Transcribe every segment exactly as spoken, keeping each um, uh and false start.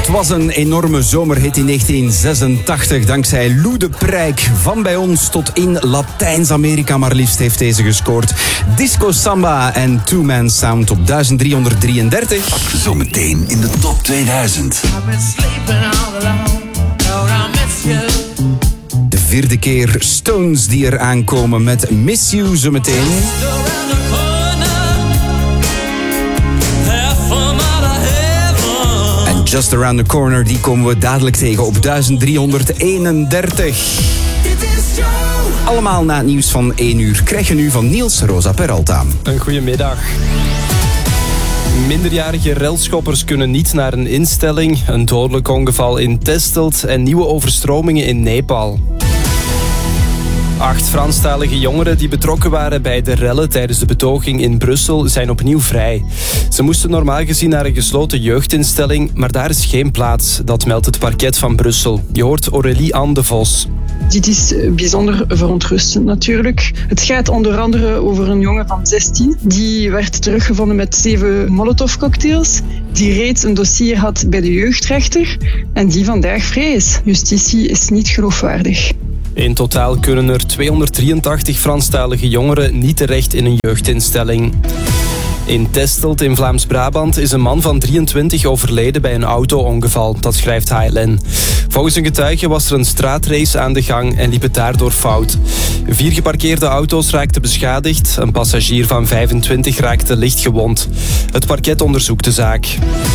Het was een enorme zomerhit in negentien zesentachtig. Dankzij Lou de Prijk. Van bij ons tot in Latijns-Amerika maar liefst heeft deze gescoord. Disco Samba en Two Man Sound op duizend driehonderddrieëndertig. Zometeen in de top tweeduizend. De vierde keer Stones die er aankomen met Miss You zometeen. En Just Around the Corner, die komen we dadelijk tegen op duizend driehonderdeenendertig. Allemaal na het nieuws van één uur krijg je nu van Niels Rosa Peralta. Een goedemiddag. Minderjarige relschoppers kunnen niet naar een instelling, een dodelijk ongeval in Testelt en nieuwe overstromingen in Nepal. Acht Franstalige jongeren die betrokken waren bij de rellen tijdens de betoging in Brussel zijn opnieuw vrij. Ze moesten normaal gezien naar een gesloten jeugdinstelling, maar daar is geen plaats. Dat meldt het parket van Brussel. Je hoort Aurélie Anne de Vos. Dit is bijzonder verontrustend natuurlijk. Het gaat onder andere over een jongen van zestien. Die werd teruggevonden met zeven molotovcocktails. Die reeds een dossier had bij de jeugdrechter. En die vandaag vrij is. Justitie is niet geloofwaardig. In totaal kunnen er tweehonderddrieëntachtig Franstalige jongeren niet terecht in een jeugdinstelling. In Testelt in Vlaams-Brabant is een man van drieëntwintig overleden bij een auto-ongeval. Dat schrijft H L N. Volgens een getuige was er een straatrace aan de gang en liep het daardoor fout. Vier geparkeerde auto's raakten beschadigd. Een passagier van vijfentwintig raakte licht gewond. Het parket onderzoekt de zaak.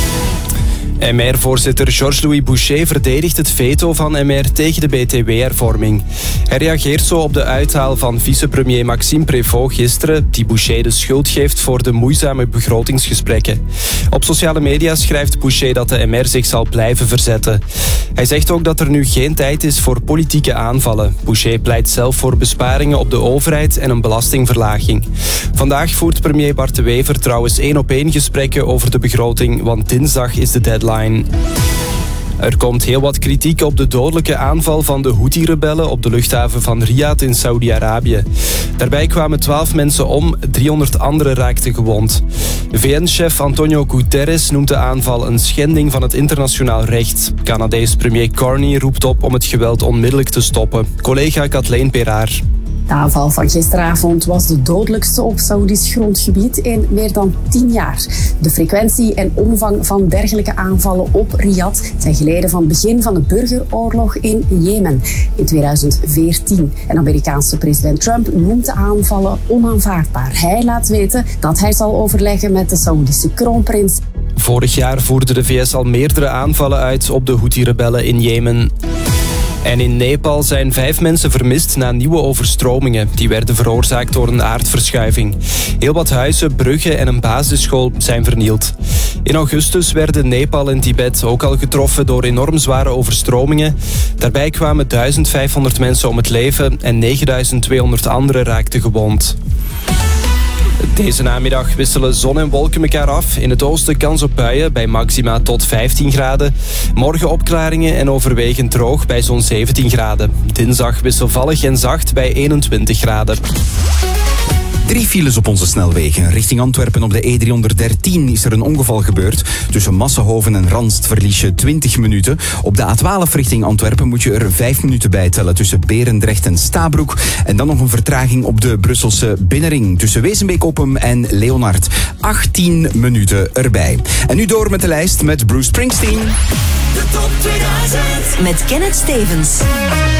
M R-voorzitter Georges-Louis Boucher verdedigt het veto van M R tegen de B T W-hervorming. Hij reageert zo op de uithaal van vicepremier Maxime Prévost gisteren, die Boucher de schuld geeft voor de moeizame begrotingsgesprekken. Op sociale media schrijft Boucher dat de M R zich zal blijven verzetten. Hij zegt ook dat er nu geen tijd is voor politieke aanvallen. Boucher pleit zelf voor besparingen op de overheid en een belastingverlaging. Vandaag voert premier Bart de Wever trouwens één-op-één gesprekken over de begroting, want dinsdag is de deadline. Er komt heel wat kritiek op de dodelijke aanval van de Houthi-rebellen op de luchthaven van Riyadh in Saudi-Arabië. Daarbij kwamen twaalf mensen om, driehonderd anderen raakten gewond. V N-chef Antonio Guterres noemt de aanval een schending van het internationaal recht. Canadees premier Carney roept op om het geweld onmiddellijk te stoppen. Collega Kathleen Peraar. De aanval van gisteravond was de dodelijkste op Saoedisch grondgebied in meer dan tien jaar. De frequentie en omvang van dergelijke aanvallen op Riyadh zijn geleden van het begin van de burgeroorlog in Jemen in tweeduizend veertien. En Amerikaanse president Trump noemt de aanvallen onaanvaardbaar. Hij laat weten dat hij zal overleggen met de Saoedische kroonprins. Vorig jaar voerde de V S al meerdere aanvallen uit op de Houthi-rebellen in Jemen. En in Nepal zijn vijf mensen vermist na nieuwe overstromingen. Die werden veroorzaakt door een aardverschuiving. Heel wat huizen, bruggen en een basisschool zijn vernield. In augustus werden Nepal en Tibet ook al getroffen door enorm zware overstromingen. Daarbij kwamen duizend vijfhonderd mensen om het leven en negenduizend tweehonderd anderen raakten gewond. Deze namiddag wisselen zon en wolken elkaar af. In het oosten kans op buien bij maxima tot vijftien graden. Morgen opklaringen en overwegend droog bij zo'n zeventien graden. Dinsdag wisselvallig en zacht bij eenentwintig graden. Drie files op onze snelwegen. Richting Antwerpen op de E driehonderddertien is er een ongeval gebeurd. Tussen Massenhoven en Ranst verlies je twintig minuten. Op de A twaalf richting Antwerpen moet je er vijf minuten bij tellen tussen Berendrecht en Stabroek. En dan nog een vertraging op de Brusselse binnenring tussen Wezenbeek-Oppem en Leonard. achttien minuten erbij. En nu door met de lijst met Bruce Springsteen. De top tweeduizend met Kenneth Stevens.